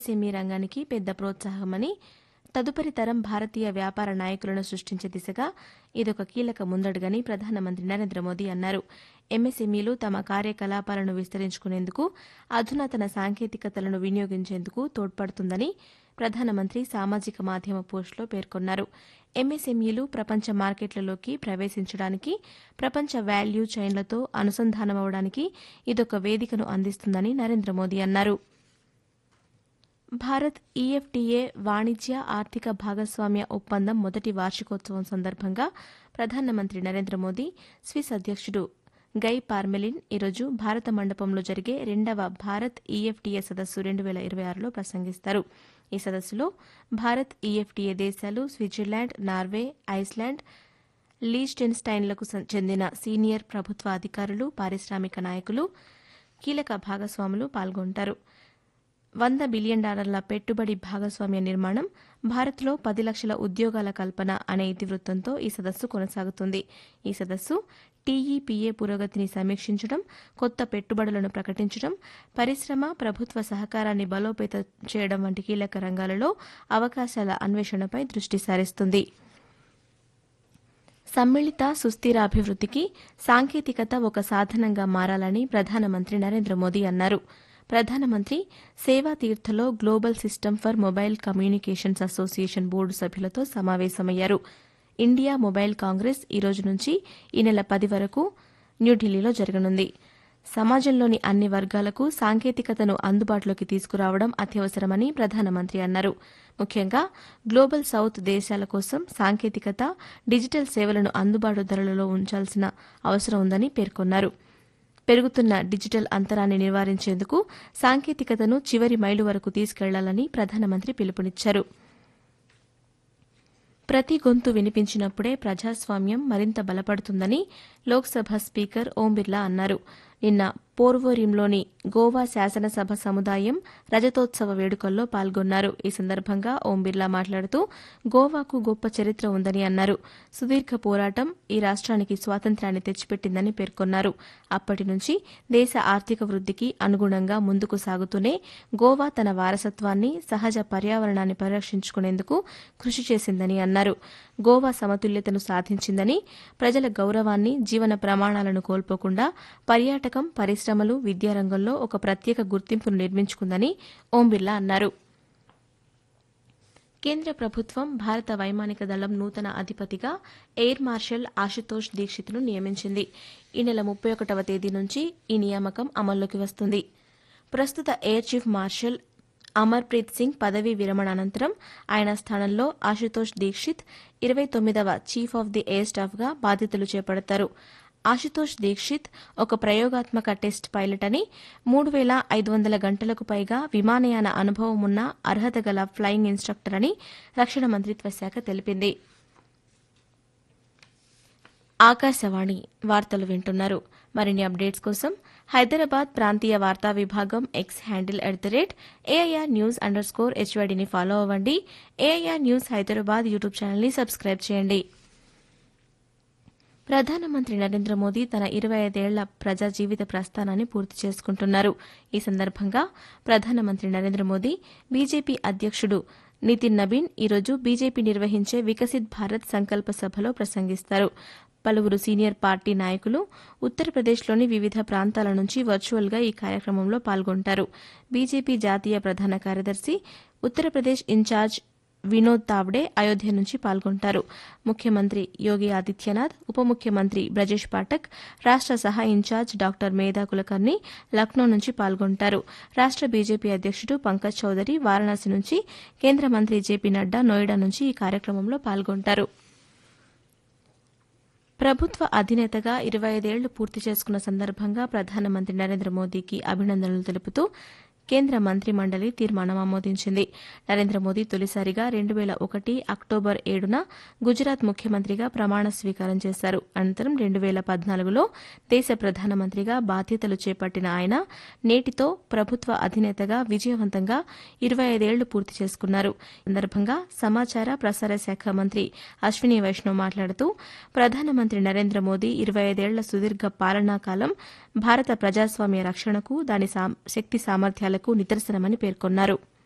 MSME రంగానికి పెద్ద ప్రోత్సాహమని, తదుపరి తరం భారతీయ వ్యాపార నాయకులను సృష్టించే దిశగా ఇదొక కీలక ముందడుగని ప్రధానమంత్రి నరేంద్ర మోదీ అన్నారు. ఎంఎస్ఎంఈలు తమ కార్యకలాపాలను విస్తరించుకునేందుకు, అధునాతన సాంకేతికతలను వినియోగించేందుకు తోడ్పడుతుందని ప్రధానమంత్రి సామాజిక మాధ్యమ పోస్టులో పేర్కొన్నారు. ఎంఎస్ఎంఈలు ప్రపంచ మార్కెట్లలోకి ప్రవేశించడానికి, ప్రపంచ వాల్యూ చైన్లతో అనుసంధానమవడానికి ఇదొక వేదికను అందిస్తుందని నరేంద్ర మోదీ అన్నారు. భారత్ ఈఎఫ్టీఏ వాణిజ్య ఆర్థిక భాగస్వామ్య ఒప్పందం మొదటి వార్షికోత్సవం సందర్భంగా ప్రధానమంత్రి నరేంద్ర మోదీ స్విస్ అధ్యక్షుడు గై పార్మెలిన్ ఈరోజు భారత మండపంలో జరిగే 2వ భారత్ ఈఎఫ్టీఏ సదస్సు 2026లో ప్రసంగిస్తారు. ఈ సదస్సులో భారత్ ఈఎఫ్టీఏ దేశాలు స్విట్జర్లాండ్, నార్వే, ఐస్లాండ్, లీచ్టెన్స్టైన్లకు చెందిన సీనియర్ ప్రభుత్వ అధికారులు, పారిశ్రామిక నాయకులు, కీలక భాగస్వాములు పాల్గొంటారు. $100 బిలియన్ పెట్టుబడి భాగస్వామ్య నిర్మాణం, భారత్లో 10 లక్షల ఉద్యోగాల కల్పన అనే ఇతివృత్తంతో ఈ సదస్సు కొనసాగుతుంది. ఈ సదస్సు టీఈపీఏ పురోగతిని సమీక్షించడం, కొత్త పెట్టుబడులను ప్రకటించడం, పరిశ్రమ, ప్రభుత్వ సహకారాన్ని బలోపేతం చేయడం వంటి కీలక రంగాలలో అవకాశాల అన్వేషణపై దృష్టి సారిస్తుంది. సమ్మిళిత సుస్థిర అభివృద్ధికి సాంకేతికత ఒక సాధనంగా మారాలని ప్రధానమంత్రి నరేంద్ర మోదీ అన్నారు. ప్రధానమంత్రి సేవా తీర్థలో global system for mobile communications association board సభ్యులతో సమావేశమయ్యారు. ఇండియా మొబైల్ కాంగ్రెస్ ఈ రోజు నుంచి ఈ నెల 10 వరకు న్యూఢిల్లీలో జరగనుంది. సమాజంలోని అన్ని వర్గాలకు సాంకేతికతను అందుబాటులోకి తీసుకురావడం అత్యవసరమని ప్రధానమంత్రి అన్నారు. ముఖ్యంగా గ్లోబల్ సౌత్ దేశాల కోసం సాంకేతికత, డిజిటల్ సేవలను అందుబాటు ధరలలో ఉంచాల్సిన అవసరం ఉందని పేర్కొన్నారు. పెరుగుతున్న డిజిటల్ అంతరాన్ని నివారించేందుకు సాంకేతికతను చివరి మైలు వరకు తీసుకెళ్లాలని ప్రధానమంత్రి పిలుపునిచ్చారు. ప్రతి గొంతు వినిపించినప్పుడే ప్రజాస్వామ్యం మరింత బలపడుతుందని లోక్సభ స్పీకర్ ఓం బిర్లా అన్నారు. నిన్న పోర్వోరియంలోని గోవా శాసనసభ సముదాయం రజతోత్సవ వేడుకల్లో పాల్గొన్నారు. ఈ సందర్భంగా ఓం బిర్లా మాట్లాడుతూ గోవాకు గొప్ప చరిత్ర ఉందని అన్నారు. సుదీర్ఘ పోరాటం ఈ రాష్ట్రానికి స్వాతంత్ర్యాన్ని తెచ్చిపెట్టిందని పేర్కొన్నారు. అప్పటి నుంచి దేశ ఆర్థిక వృద్ధికి అనుగుణంగా ముందుకు సాగుతూనే గోవా తన వారసత్వాన్ని, సహజ పర్యావరణాన్ని పరిరక్షించుకునేందుకు కృషి చేసిందని అన్నారు. గోవా సమతుల్యతను సాధించిందని, ప్రజల గౌరవాన్ని, జీవన ప్రమాణాలను కోల్పోకుండా పర్యాటకం, పరిశ్రమలు, విద్యారంగంలో ఒక ప్రత్యేక గుర్తింపును నిర్మించుకుందని ఓం బిర్లా అన్నారు. కేంద్ర ప్రభుత్వం భారత వైమానిక దళం నూతన అధిపతిగా ఎయిర్ మార్షల్ ఆశుతోష్ దీక్షిత్ను నియమించింది. ఈ నెల 31వ తేదీ నుంచి ఈ నియామకం అమల్లోకి వస్తుంది. ప్రస్తుత air chief marshal Amarpreet Singh పదవీ విరమణ అనంతరం ఆయన స్థానంలో Ashutosh Dixit 29వ chief of the air స్టాఫ్గా బాధ్యతలు చేపడతారు. ఆశుతోష్ దీక్షిత్ ఒక ప్రయోగాత్మక టెస్ట్ పైలట్ అని, 3,500 గంటలకు పైగా విమానయాన అనుభవం ఉన్న అర్హత గల ఫ్లయింగ్ ఇన్స్ట్రక్టర్ అని రక్షణ మంత్రిత్వ శాఖ తెలిపింది. ఆకాశవాణి వార్తలు వింటున్నారు. మరిన్ని అప్డేట్స్ కోసం హైదరాబాద్ ప్రాంతీయ వార్తా విభాగం ఎక్స్ హ్యాండిల్ @AIR_News_HYDని ఫాలో అవ్వండి. ఏఐఆర్ న్యూస్ హైదరాబాద్ యూట్యూబ్ ఛానల్ని సబ్స్క్రైబ్ చేయండి. ప్రధానమంత్రి నరేంద్ర మోదీ తన 25 ఏళ్ల ప్రజా జీవిత ప్రస్థానాన్ని పూర్తి చేసుకుంటున్నారు. ఈ సందర్భంగా ప్రధానమంత్రి నరేంద్ర మోదీ, బీజేపీ అధ్యక్షుడు నితిన్ నబీన్ ఈరోజు బీజేపీ నిర్వహించే వికసిత్ భారత్ సంకల్ప సభలో ప్రసంగిస్తారు. పలువురు సీనియర్ పార్టీ నాయకులు ఉత్తరప్రదేశ్లోని వివిధ ప్రాంతాల నుంచి వర్చువల్గా ఈ కార్యక్రమంలో పాల్గొంటారు. బీజేపీ జాతీయ ప్రధాన కార్యదర్శి, ఉత్తరప్రదేశ్ ఇన్ఛార్జ్ వినోద్ తావ్డే అయోధ్య నుంచి పాల్గొంటారు. ముఖ్యమంత్రి యోగి ఆదిత్యనాథ్, ఉప ముఖ్యమంత్రి బ్రజేష్ పాఠక్, రాష్ట సహా ఇన్ఛార్జ్ డాక్టర్ మేధా కులకర్ణి లక్నో నుంచి పాల్గొంటారు. రాష్ట బీజేపీ అధ్యక్షుడు పంకజ్ చౌదరి వారణాసి నుంచి, కేంద్ర మంత్రి జేపీ నడ్డా నోయిడా నుంచి ఈ కార్యక్రమంలో పాల్గొంటారు. ప్రభుత్వ అధినేతగా 25 ఏళ్లు పూర్తి చేసుకున్న సందర్భంగా ప్రధానమంత్రి నరేంద్ర మోదీకి అభినందనలు తెలుపుతూ కేంద్ర మంత్రి మండలి తీర్మానం ఆమోదించింది. నరేంద్ర మోదీ తొలిసారిగా 2001 అక్టోబర్ 7న గుజరాత్ ముఖ్యమంత్రిగా ప్రమాణ స్వీకారం చేశారు. అనంతరం 2014లో దేశ ప్రధానమంత్రిగా బాధ్యతలు చేపట్టిన ఆయన నేటితో ప్రభుత్వ అధినేతగా విజయవంతంగా 25 ఏళ్లు పూర్తి చేసుకున్నారు. ఈ సందర్భంగా సమాచార ప్రసార శాఖ మంత్రి అశ్విని వైష్ణవ్ మాట్లాడుతూ ప్రధానమంత్రి నరేంద్ర మోదీ 25 ఏళ్ల సుదీర్ఘ పాలనా కాలం భారత ప్రజాస్వామ్య రక్షణకు, దాని శక్తి సామర్థ్యాలకు నిదర్శనమని పేర్కొన్నారు.